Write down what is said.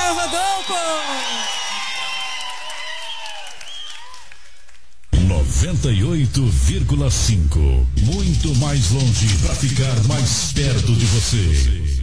Rodolfo! 98,5. Muito mais longe para ficar mais perto de você.